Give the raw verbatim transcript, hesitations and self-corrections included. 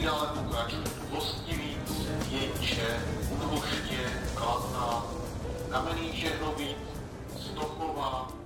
dále pokračují Hostivíc, Jenče, Udvoště, Kladna, Kamenný Žehnovíc, Stochova,